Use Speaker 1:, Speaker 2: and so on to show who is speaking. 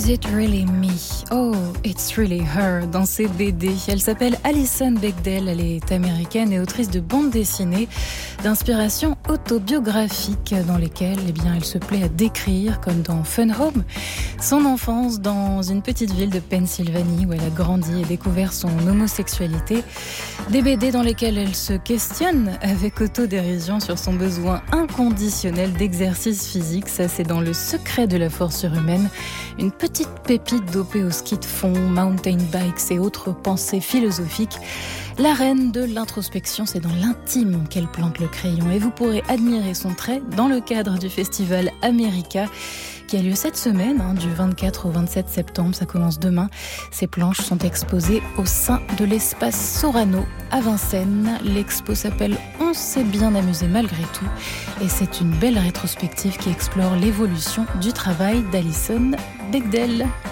Speaker 1: Is it really me? Oh, it's really her dans ses BD. Elle s'appelle Alison Bechdel, elle est américaine et autrice de bandes dessinées d'inspiration autobiographique dans lesquelles elle se plaît à décrire, comme dans Fun Home, son enfance dans une petite ville de Pennsylvanie où elle a grandi et découvert son homosexualité. Des BD dans lesquelles elle se questionne avec autodérision sur son besoin inconditionnel d'exercice physique. Ça, c'est dans Le secret de la force surhumaine. Une petite pépite dopée au ski de fond, mountain bikes et autres pensées philosophiques. La reine de l'introspection, c'est dans l'intime qu'elle plante le crayon. Et vous pourrez admirer son trait dans le cadre du festival America qui a lieu cette semaine, du 24 au 27 septembre. Ça commence demain. Ces planches sont exposées au sein de l'espace Sorano à Vincennes. L'expo s'appelle « On s'est bien amusé malgré tout » et c'est une belle rétrospective qui explore l'évolution du travail d'Alison Bechdel.